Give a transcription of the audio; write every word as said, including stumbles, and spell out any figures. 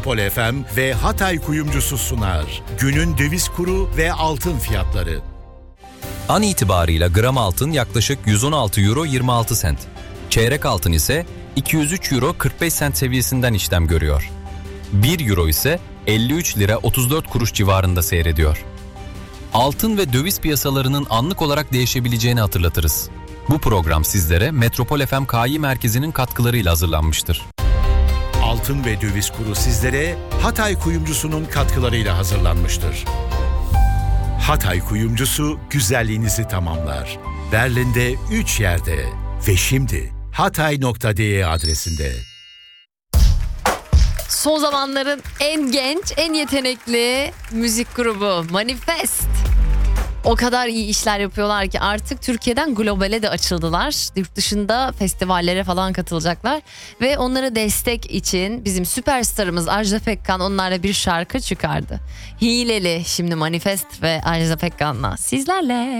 Pol F M ve Hatay Kuyumcusu sunar. Günün döviz kuru ve altın fiyatları. An itibarıyla gram altın yaklaşık yüz on altı euro yirmi altı sent. Çeyrek altın ise iki yüz üç euro kırk beş sent seviyesinden işlem görüyor. bir euro ise elli üç lira otuz dört kuruş civarında seyrediyor. Altın ve döviz piyasalarının anlık olarak değişebileceğini hatırlatırız. Bu program sizlere Metropol F M K I merkezinin katkılarıyla hazırlanmıştır. Altın ve döviz kuru sizlere Hatay Kuyumcusu'nun katkılarıyla hazırlanmıştır. Hatay Kuyumcusu güzelliğinizi tamamlar. Berlin'de üç yerde ve şimdi hatay nokta de adresinde. Son zamanların en genç, en yetenekli müzik grubu Manifest. O kadar iyi işler yapıyorlar ki artık Türkiye'den globale de açıldılar. Yurt dışında festivallere falan katılacaklar. Ve onlara destek için bizim süperstarımız Ajda Pekkan onlarla bir şarkı çıkardı. Hileli, şimdi Manifest ve Ajda Pekkan'la sizlerle.